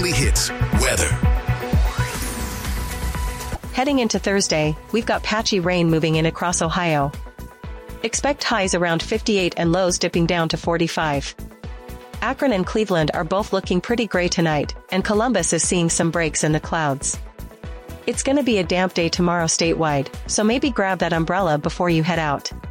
Weekly Hits weather. Heading into Thursday, we've got patchy rain moving in across Ohio. Expect highs around 58 and lows dipping down to 45. Akron and Cleveland are both looking pretty gray tonight, and Columbus is seeing some breaks in the clouds. It's gonna be a damp day tomorrow statewide, so maybe grab that umbrella before you head out.